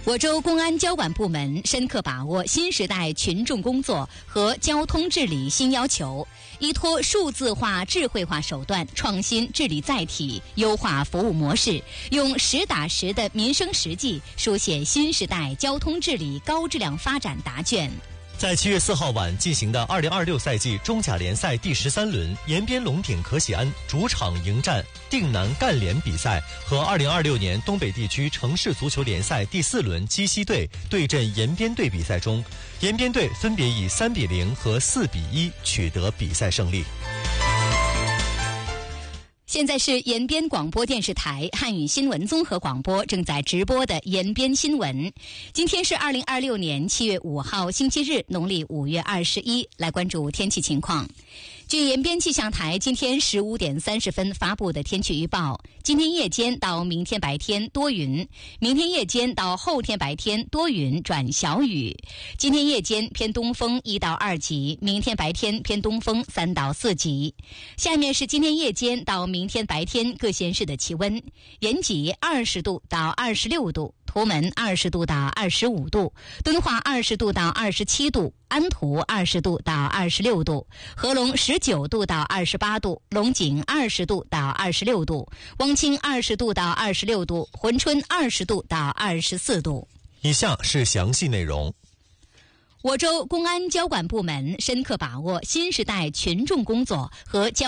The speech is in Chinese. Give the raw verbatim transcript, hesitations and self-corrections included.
我州公安交管部门深刻把握新时代群众工作和交通治理新要求，依托数字化、智慧化手段，创新治理载体，优化服务模式，用实打实的民生实际，书写新时代交通治理高质量发展答卷。 在七月四号晚进行的二零二六赛季中甲联赛第十三轮，延边龙鼎可喜安主场迎战定南赣联比赛和二零二六年东北地区城市足球联赛第四轮鸡西队对阵延边队比赛中，延边队分别以三比零和四比一取得比赛胜利。 现在是延边广播电视台汉语新闻综合广播正在直播的延边新闻。今天是二零二六年七月五号星期日，农历五月二十一。来关注天气情况。据延边气象台今天十五点三十分发布的天气预报，今天夜间到明天白天多云，明天夜间到后天白天多云转小雨。今天夜间偏东风一到二级，明天白天偏东风三到四级。下面是今天夜间到明天白天各县市的气温：延吉二十度到二十六度，图门二十度到二十五度，敦化二十度到二十七度，安图二十度到二十六度，合龙十九度到二十八度，龙井二十度到二十六度，汪清二十度到二十六度，珲春二十度到二十四度。 以下是详细内容。 我州公安交管部门深刻把握新时代群众工作和交